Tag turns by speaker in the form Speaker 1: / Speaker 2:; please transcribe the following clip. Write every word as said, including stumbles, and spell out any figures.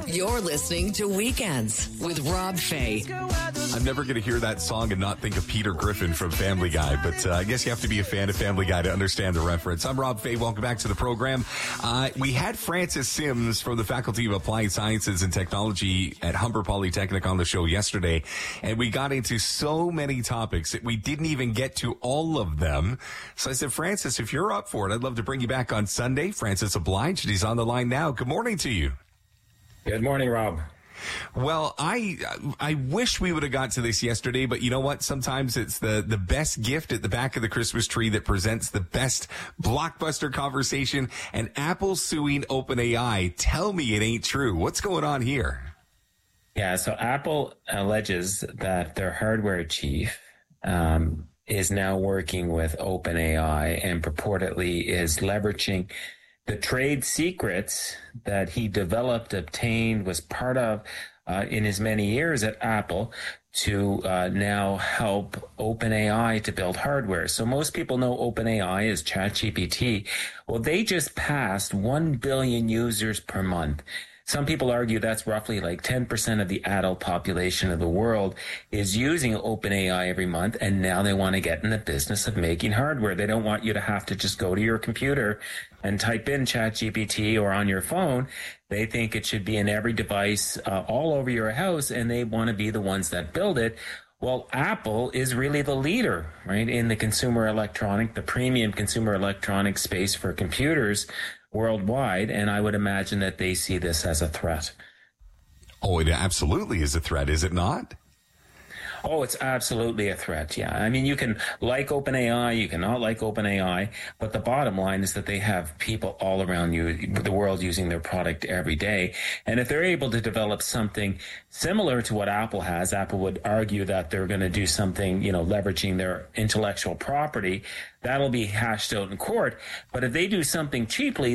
Speaker 1: You're listening to Weekends with Rob Fay.
Speaker 2: I'm never going to hear that song and not think of Peter Griffin from Family Guy, but uh, I guess you have to be a fan of Family Guy to understand the reference. I'm Rob Fay. Welcome back to the program. Uh, we had Francis Sims from the Faculty of Applied Sciences and Technology at Humber Polytechnic on the show yesterday, and we got into so many topics that we didn't even get to all of them. So I said, Francis, if you're up for it, I'd love to bring you back on Sunday. Francis obliged. He's on the line now. Good morning to you.
Speaker 3: Good morning, Rob.
Speaker 2: Well, I I wish we would have got to this yesterday, but you know what? Sometimes it's the, the best gift at the back of the Christmas tree that presents the best blockbuster conversation. And Apple suing OpenAI. Tell me it ain't true. What's going on here?
Speaker 3: Yeah, so Apple alleges that their hardware chief um, is now working with OpenAI and purportedly is leveraging the trade secrets that he developed, obtained, was part of uh, in his many years at Apple to uh, now help OpenAI to build hardware. So most people know OpenAI as ChatGPT. Well, they just passed one billion users per month. Some people argue that's roughly like ten percent of the adult population of the world is using OpenAI every month, and now they want to get in the business of making hardware. They don't want you to have to just go to your computer and type in ChatGPT or on your phone. They think it should be in every device uh, all over your house, and they want to be the ones that build it. Well, Apple is really the leader, right, in the consumer electronic, the premium consumer electronic space for computers worldwide, and I would imagine that they see this as a threat.
Speaker 2: Oh, it absolutely is a threat, is it not?
Speaker 3: Oh, it's absolutely a threat, yeah. I mean, you can like OpenAI, you can not like OpenAI, but the bottom line is that they have people all around you, the world using their product every day. And if they're able to develop something similar to what Apple has, Apple would argue that they're going to do something, you know, leveraging their intellectual property. That'll be hashed out in court. But if they do something cheaply,